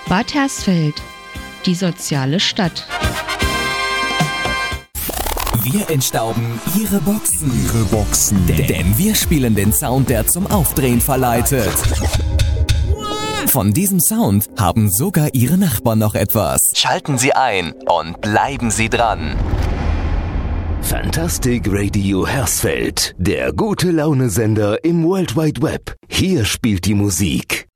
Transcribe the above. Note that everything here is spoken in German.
Bad Hersfeld, die soziale Stadt. Wir entstauben Ihre Boxen. Denn wir spielen den Sound, der zum Aufdrehen verleitet. Von diesem Sound haben sogar Ihre Nachbarn noch etwas. Schalten Sie ein und bleiben Sie dran. Fantastic Radio Hersfeld, der gute Laune-Sender im World Wide Web. Hier spielt die Musik.